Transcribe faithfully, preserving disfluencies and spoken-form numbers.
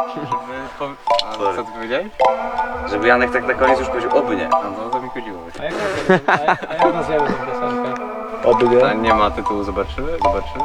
Żeby po... A co ty powiedziałeś? Żeby Janek tak na koniec już powiedział oby nie. No, no to mi chodziło. A jak, a jak, a jak nazwiemy tę piosenkę? Oby A nie. nie ma tytułu, zobaczymy? Zobaczymy?